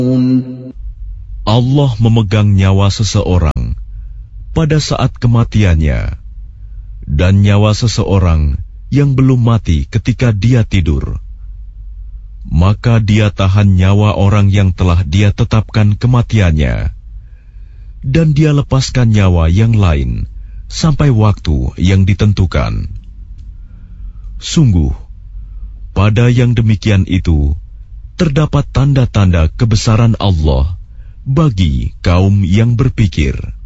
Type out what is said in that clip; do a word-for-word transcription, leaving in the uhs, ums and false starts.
Allah memegang nyawa seseorang pada saat kematiannya, dan nyawa seseorang yang belum mati ketika dia tidur. Maka dia tahan nyawa orang yang telah dia tetapkan kematiannya, dan dia lepaskan nyawa yang lain sampai waktu yang ditentukan. Sungguh, pada yang demikian itu terdapat tanda-tanda kebesaran Allah bagi kaum yang berpikir.